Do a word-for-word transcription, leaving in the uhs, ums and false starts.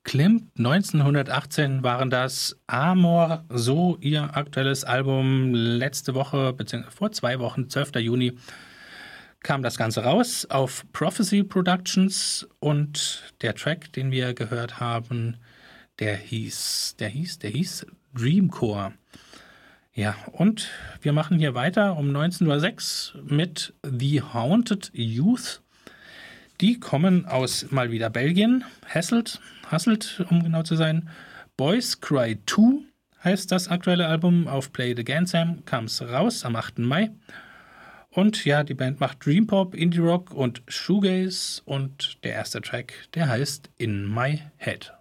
Klimt, neunzehnhundertachtzehn waren das. Amor, so ihr aktuelles Album. Letzte Woche, beziehungsweise vor zwei Wochen, zwölfter Juni, kam das Ganze raus auf Prophecy Productions. Und der Track, den wir gehört haben, der hieß, der hieß, der hieß Dreamcore. Ja, und wir machen hier weiter um neunzehn Uhr sechs mit The Haunted Youth. Die kommen aus mal wieder Belgien, Hasselt, Hasselt, um genau zu sein. Boys Cry zwei heißt das aktuelle Album. Auf Play It Again Sam kam es raus am achten Mai. Und ja, die Band macht Dreampop, Indie Rock und Shoegaze. Und der erste Track, der heißt In My Head.